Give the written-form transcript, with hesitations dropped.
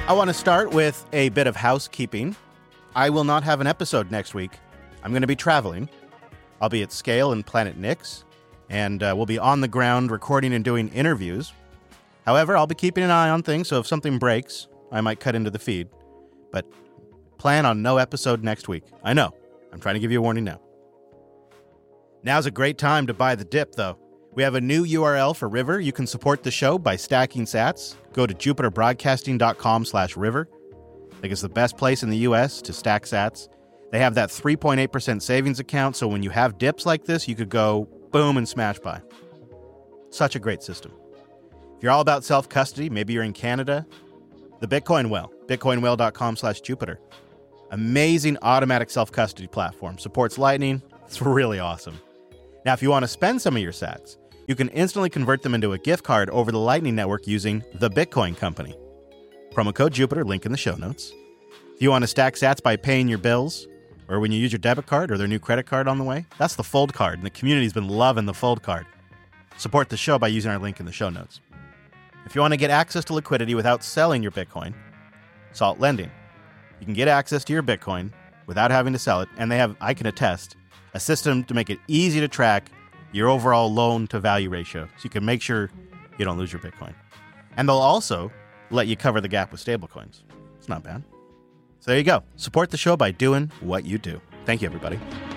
I want to start with a bit of housekeeping. I will not have an episode next week. I'm going to be traveling. I'll be at Scale and Planet Nix, and we'll be on the ground recording and doing interviews. However, I'll be keeping an eye on things, so if something breaks, I might cut into the feed. But plan on no episode next week. I know. I'm trying to give you a warning now. Now's a great time to buy the dip, though. We have a new URL for River. You can support the show by stacking sats. Go to jupiterbroadcasting.com/river. I think it's the best place in the U.S. to stack sats. They have that 3.8% savings account, so when you have dips like this, you could go boom and smash buy. Such a great system. If you're all about self-custody, maybe you're in Canada, the Bitcoin Well, bitcoinwell.com/Jupiter. Amazing automatic self-custody platform. Supports Lightning. It's really awesome. Now, if you want to spend some of your sats, you can instantly convert them into a gift card over the Lightning Network using the Bitcoin Company. Promo code Jupiter, link in the show notes. If you want to stack sats by paying your bills, or when you use your debit card or their new credit card on the way, that's the Fold card, and the community's been loving the Fold card. Support the show by using our link in the show notes. If you want to get access to liquidity without selling your Bitcoin, Salt Lending. You can get access to your Bitcoin without having to sell it, and they have, I can attest, a system to make it easy to track your overall loan-to-value ratio, so you can make sure you don't lose your Bitcoin. And they'll also let you cover the gap with stablecoins. It's not bad. So there you go. Support the show by doing what you do. Thank you, everybody.